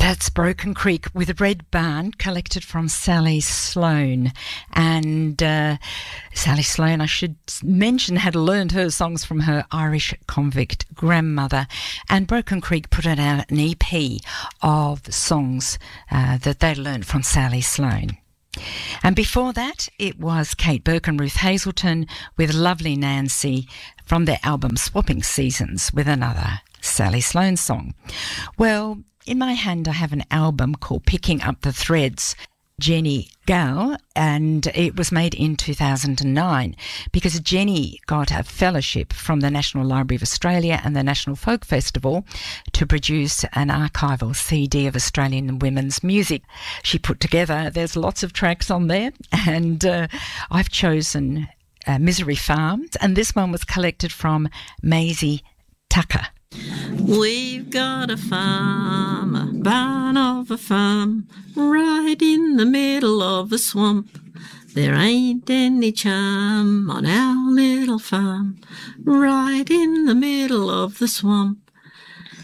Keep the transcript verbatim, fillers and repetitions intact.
That's Broken Creek with a Red Barn, collected from Sally Sloan. And uh, Sally Sloan, I should mention, had learned her songs from her Irish convict grandmother. And Broken Creek put out an E P of songs uh, that they learned from Sally Sloan. And before that, it was Kate Burke and Ruth Hazelton with Lovely Nancy from their album Swapping Seasons with another Sally Sloan song. Well, in my hand I have an album called Picking Up the Threads, Jenny Gale, and it was made in two thousand nine because Jenny got a fellowship from the National Library of Australia and the National Folk Festival to produce an archival C D of Australian women's music. She put together, there's lots of tracks on there, and uh, I've chosen uh, Misery Farm, and this one was collected from Maisie Tucker. We've got a farm, a barn of a farm, right in the middle of the swamp. There ain't any charm on our little farm, right in the middle of the swamp.